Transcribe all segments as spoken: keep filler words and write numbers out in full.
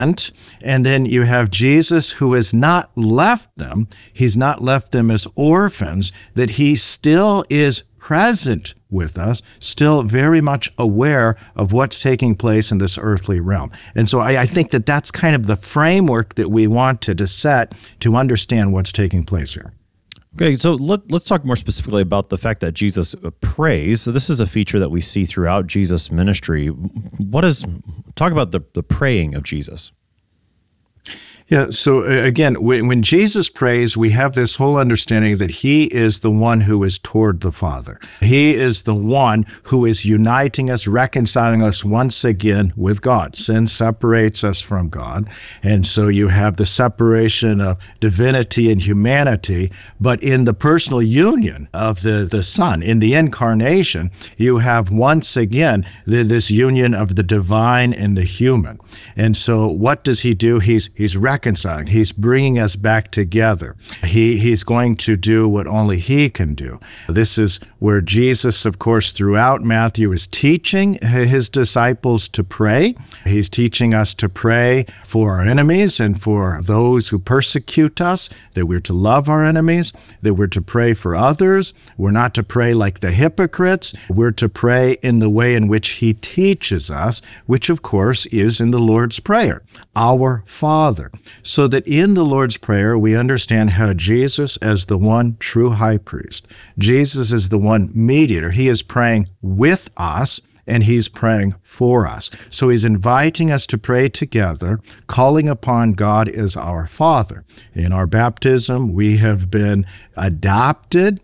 And then you have Jesus who has not left them. He's not left them as orphans, that he still is present with us, still very much aware of what's taking place in this earthly realm. And so I, I think that that's kind of the framework that we want to, to set to understand what's taking place here. Okay, so let, let's talk more specifically about the fact that Jesus prays. So this is a feature that we see throughout Jesus' ministry. What is, talk about the, the praying of Jesus. Yeah, so uh, again, when, when Jesus prays, we have this whole understanding that he is the one who is toward the Father. He is the one who is uniting us, reconciling us once again with God. Sin separates us from God, and so you have the separation of divinity and humanity, but in the personal union of the, the Son, in the incarnation, you have once again the, this union of the divine and the human. And so what does he do? He's, he's reconciling. He's bringing us back together. He, he's going to do what only he can do. This is where Jesus, of course, throughout Matthew is teaching his disciples to pray. He's teaching us to pray for our enemies and for those who persecute us, that we're to love our enemies, that we're to pray for others. We're not to pray like the hypocrites. We're to pray in the way in which he teaches us, which, of course, is in the Lord's Prayer, our Father. So that in the Lord's Prayer, we understand how Jesus, as the one true high priest, Jesus is the one mediator. He is praying with us, and he's praying for us. So he's inviting us to pray together, calling upon God as our Father. In our baptism, we have been adopted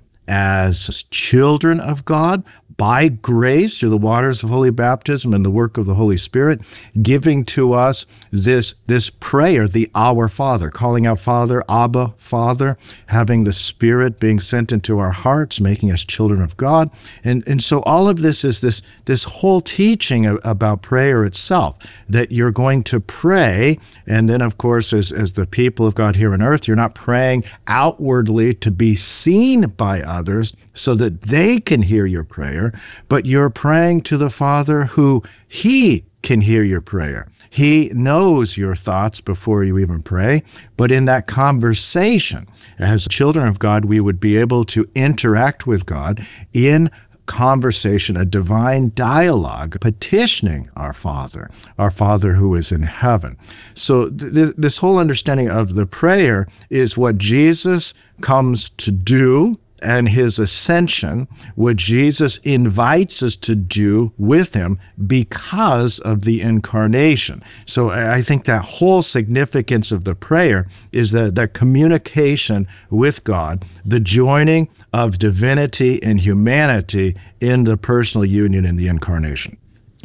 as children of God by grace through the waters of holy baptism and the work of the Holy Spirit, giving to us this, this prayer, the Our Father, calling out Father, Abba, Father, having the Spirit being sent into our hearts, making us children of God. And, and so all of this is this, this whole teaching about prayer itself, that you're going to pray, and then, of course, as, as the people of God here on earth, you're not praying outwardly to be seen by others so that they can hear your prayer, but you're praying to the Father who he can hear your prayer. He knows your thoughts before you even pray, but in that conversation, as children of God, we would be able to interact with God in conversation, a divine dialogue, petitioning our Father, our Father who is in heaven. So th- this whole understanding of the prayer is what Jesus comes to do, and his ascension, what Jesus invites us to do with him because of the incarnation. So I think that whole significance of the prayer is that, that communication with God, the joining of divinity and humanity in the personal union in the incarnation.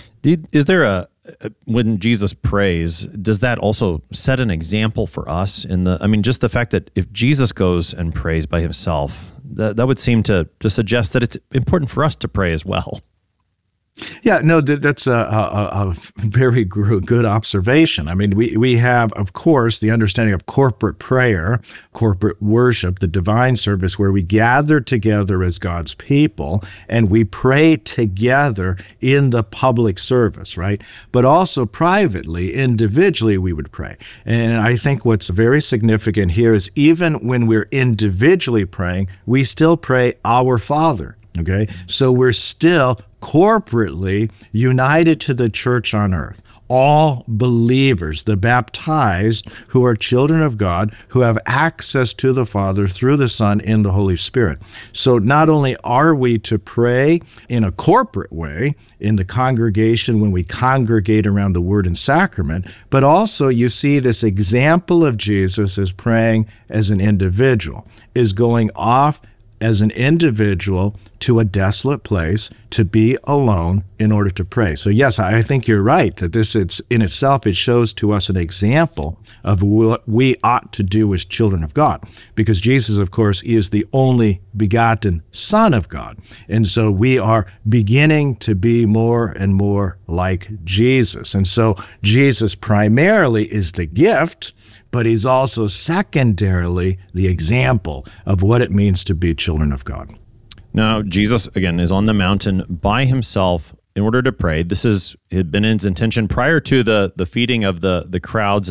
Is there a, when Jesus prays, does that also set an example for us in the, I mean, just the fact that if Jesus goes and prays by himself, that, that would seem to, to suggest that it's important for us to pray as well. Yeah, no, that's a, a, a very good observation. I mean, we, we have, of course, the understanding of corporate prayer, corporate worship, the divine service, where we gather together as God's people and we pray together in the public service, right? But also privately, individually, we would pray. And I think what's very significant here is even when we're individually praying, we still pray our Father. Okay, so we're still corporately united to the church on earth. All believers, the baptized, who are children of God, who have access to the Father through the Son in the Holy Spirit. So not only are we to pray in a corporate way in the congregation when we congregate around the Word and Sacrament, but also you see this example of Jesus as praying as an individual, is going off as an individual to a desolate place to be alone in order to pray. So yes, I think you're right that this it's, in itself, it shows to us an example of what we ought to do as children of God, because Jesus, of course, is the only begotten Son of God. And so we are beginning to be more and more like Jesus. And so Jesus primarily is the gift, but he's also secondarily the example of what it means to be children of God. Now, Jesus, again, is on the mountain by himself in order to pray. This is had been his intention prior to the the feeding of the the crowds